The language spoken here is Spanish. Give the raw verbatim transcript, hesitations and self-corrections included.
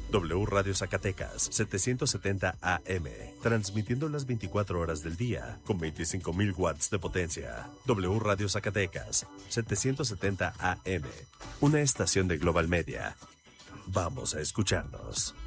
W Radio Zacatecas, setecientos setenta A M, transmitiendo las veinticuatro horas del día, con veinticinco mil watts de potencia. W Radio Zacatecas, setecientos setenta A M, una estación de Global Media. Vamos a escucharnos.